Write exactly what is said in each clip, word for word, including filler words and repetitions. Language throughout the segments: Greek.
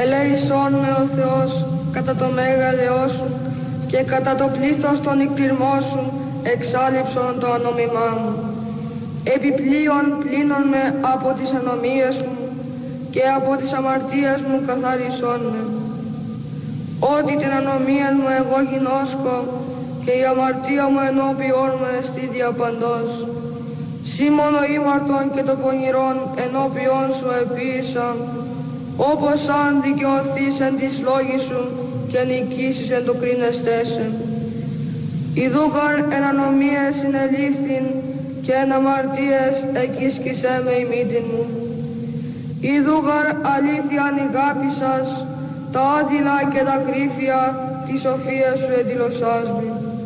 Ελέησόν με ο Θεός κατά το μέγαλεό σου και κατά το πλήθος των νικτυρμών σου εξάλειψον το ανόμημά μου. Επιπλέον πλύνον με από τις ανομίες μου και από τις αμαρτίες μου καθαρίσον με. Ότι την ανομία μου εγώ γινώσκω και η αμαρτία μου ενώπιόν μου εστί διαπαντός. Σήμωνο ήμαρτον και το πονηρόν ενώπιόν σου επίησα, όπως αν δικαιωθείς εν της λόγης σου και νικήσεις εν το κρίνεστέσαι. Ιδούγαρ εν ανομίες συνελήφθην και εν αμαρτίες εκίσκησέ με η μύτην μου. Ιδούγαρ αλήθειαν ηγάπησας, τα άδειλα και τα κρύφια τη σοφία σου εδηλωσάς με.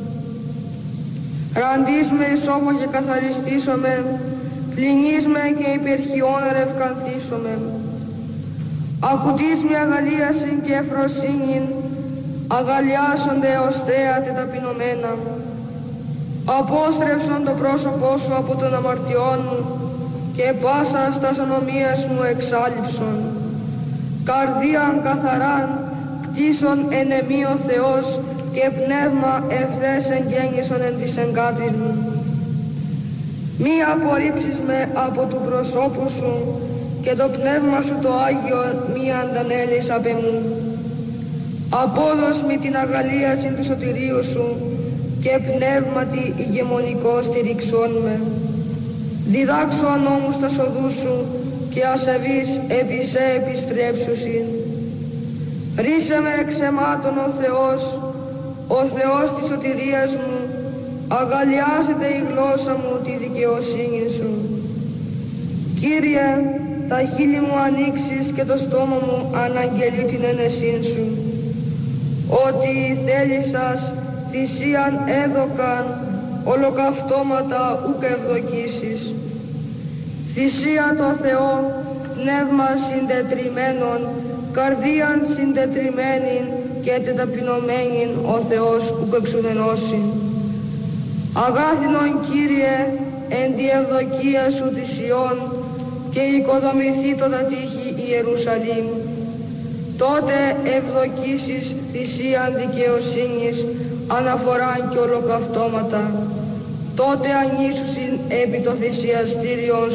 Ραντείς με ισόπω και καθαριστήσομαι, πλυνείς με και υπερχιόν ρευκανθήσομαι. Ακουτείς με αγαλίασιν και ευφροσύνην, αγαλιάσονται ως θέατε ταπεινωμένα. Απόστρεψον το πρόσωπό σου από των αμαρτιών μου και πάσα στας ανομίας μου εξάλειψον. Καρδίαν καθαράν κτίσον εν εμή ο Θεός και πνεύμα ευθές εγγέννησον εν της εγκάτης μου. Μη απορρίψεις με από του προσώπου σου και το πνεύμα σου το Άγιο μη αντανέλεις απ' εμού. Απόδος μη την αγαλίαση του σωτηρίου σου και πνεύματι ηγεμονικό στηριξών με. Διδάξω νόμους τα σοδούς σου και ασεβείς επί σε επιστρέψουσιν. Ρίσε με εξαιμάτων ο Θεός, ο Θεός της σωτηρίας μου, αγαλιάζεται η γλώσσα μου τη δικαιοσύνη σου. Κύριε, τα χείλη μου ανοίξεις και το στόμα μου αναγγελεί την ενεσήν σου. Ότι θέλησας θυσίαν έδωκαν, ολοκαυτώματα ουκ ευδοκίσεις. Θυσία το Θεό, πνεύμα συντετριμένον, καρδίαν συντετριμένην και τεταπεινωμένην ο Θεός ουκ εξουδενώσει. Αγάθινον Κύριε, εν τη ευδοκία σου της Ιών και οικοδομηθεί το τα τείχη Ιερουσαλήμ. Τότε ευδοκίσεις θυσίαν δικαιοσύνης, αναφοράν και ολοκαυτώματα. Τότε ανήσουσιν επί το θυσιαστήριον